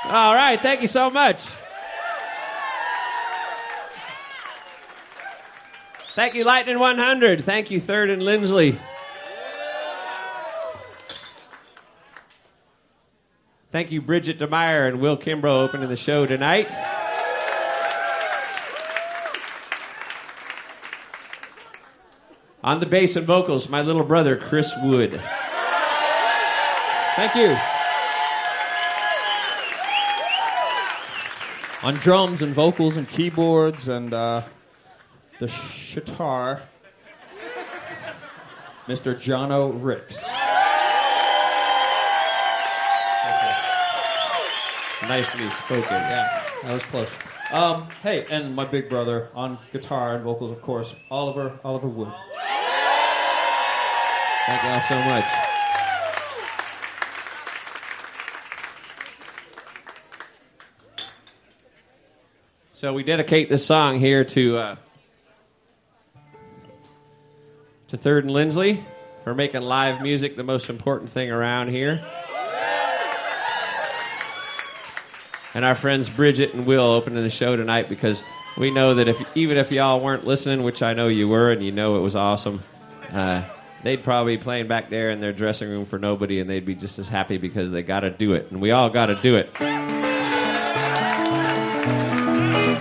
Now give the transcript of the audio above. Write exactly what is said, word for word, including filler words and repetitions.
All right, thank you so much. Thank you, Lightning one hundred. Thank you, Third and Lindsley. Thank you, Bridget DeMeyer and Will Kimbrough opening the show tonight. On the bass and vocals, my little brother, Chris Wood. Thank you. On drums and vocals and keyboards and uh, the shitar, Mister Jono Ricks. Nicely spoken. Yeah, that was close. Um, hey, and my big brother on guitar and vocals, of course, Oliver Oliver Wood. Thank y'all so much. So we dedicate this song here to uh, to Third and Lindsley for making live music the most important thing around here. And our friends Bridget and Will opening the show tonight, because we know that if even if y'all weren't listening, which I know you were, and you know it was awesome, uh, they'd probably be playing back there in their dressing room for nobody, and they'd be just as happy because they got to do it. And we all got to do it.